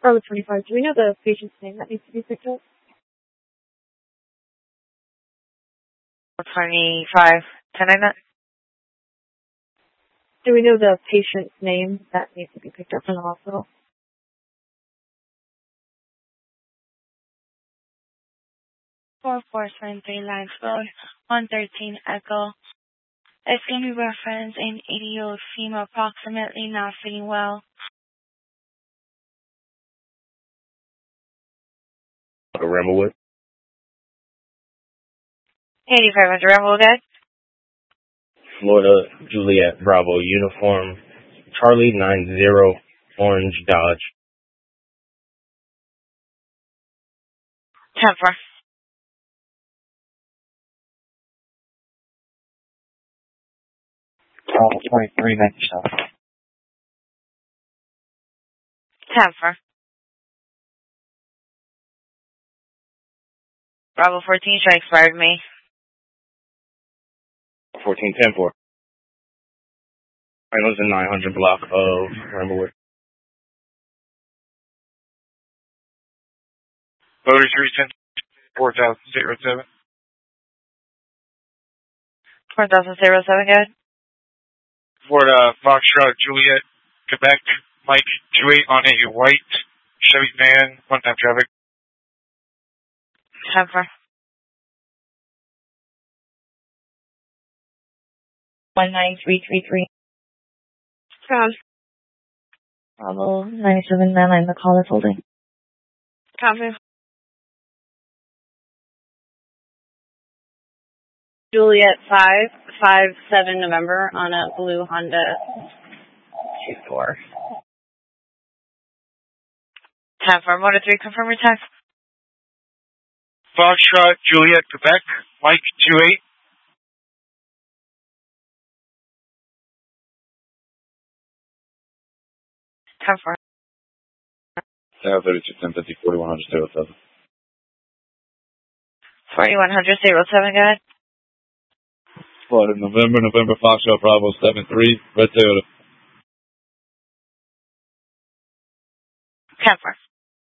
Bravo 25, do we know the patient's name that needs to be picked up? 25, 1099. Do we know the patient's name that needs to be picked up from the hospital? Four 473 Lines Road, 113 Echo. It's going to be referenced in 80-year-old female, approximately not feeling well. Ramblewood. 8500 Ramblewood, guys. Florida Juliet Bravo Uniform Charlie 90 Orange Dodge. 10-4. Bravo 23, make yourself. 10-4. Bravo 14, should I expired me? 14-10-4. I was in 900 block of Ramblewood. 3310 4007. 4007, good. Ford Foxtrot Juliet, Quebec, Mike 28 on a white Chevy van, one-time traffic. 10-4. 19333. Copy. Bravo 9799, the call is holding. Copy. Juliet 557 November on a blue Honda 24. 10-4, Motor 3, confirm your text. Foxtrot Juliet, Quebec, Mike 28. 10-4. 32 1050 4100 07. 4100 07, go ahead. Florida November Foxtrot Bravo 73 Red Toyota. 10-4.